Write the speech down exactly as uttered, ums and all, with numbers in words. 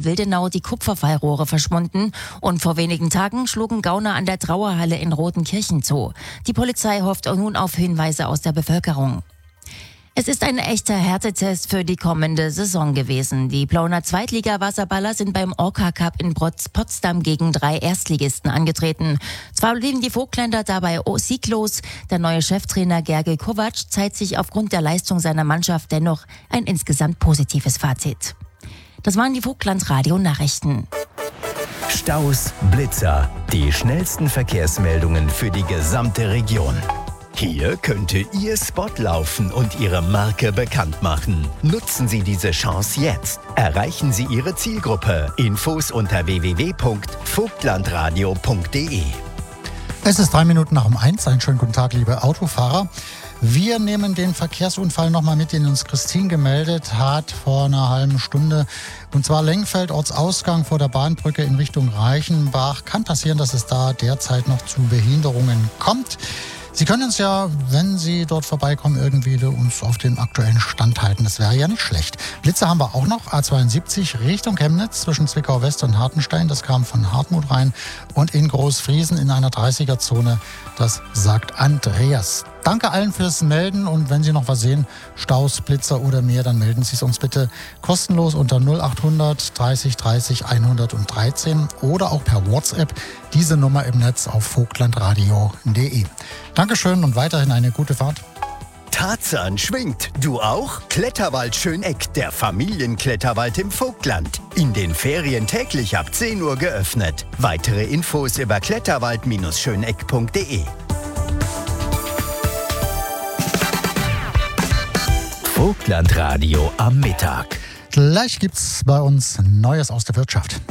Wildenau die Kupferfallrohre verschwunden und vor wenigen Tagen schlugen Gauner an der Trauerhalle in Rotenkirchen zu. Die Polizei hofft nun auf Hinweise aus der Bevölkerung. Es ist ein echter Härtetest für die kommende Saison gewesen. Die Plauner Zweitliga-Wasserballer sind beim Orca Cup in Potsdam gegen drei Erstligisten angetreten. Zwar blieben die Vogtländer dabei sieglos, der neue Cheftrainer Gergely Kovac zeigt sich aufgrund der Leistung seiner Mannschaft dennoch ein insgesamt positives Fazit. Das waren die Vogtland-Radio-Nachrichten. Staus, Blitzer, die schnellsten Verkehrsmeldungen für die gesamte Region. Hier könnte Ihr Spot laufen und Ihre Marke bekannt machen. Nutzen Sie diese Chance jetzt. Erreichen Sie Ihre Zielgruppe. Infos unter w w w punkt vogtlandradio punkt d e. Es ist drei Minuten nach um eins. Einen schönen guten Tag, liebe Autofahrer. Wir nehmen den Verkehrsunfall nochmal mit, den uns Christine gemeldet hat vor einer halben Stunde. Und zwar Lengfeld, Ortsausgang vor der Bahnbrücke in Richtung Reichenbach. Kann passieren, dass es da derzeit noch zu Behinderungen kommt. Sie können uns ja, wenn Sie dort vorbeikommen, irgendwie uns auf den aktuellen Stand halten. Das wäre ja nicht schlecht. Blitze haben wir auch noch. A zweiundsiebzig Richtung Chemnitz zwischen Zwickau West und Hartenstein. Das kam von Hartmut rein. Und in Großfriesen in einer dreißiger-Zone. Das sagt Andreas. Danke allen fürs Melden. Und wenn Sie noch was sehen, Staus, Blitzer oder mehr, dann melden Sie es uns bitte kostenlos unter null acht hundert dreißig dreißig hundertdreizehn oder auch per WhatsApp. Diese Nummer im Netz auf vogtlandradio punkt d e. Dankeschön und weiterhin eine gute Fahrt. Tarzan schwingt. Du auch? Kletterwald Schöneck, der Familienkletterwald im Vogtland. In den Ferien täglich ab zehn Uhr geöffnet. Weitere Infos über kletterwald Schöneck punkt d e. Vogtlandradio am Mittag. Gleich gibt's bei uns Neues aus der Wirtschaft.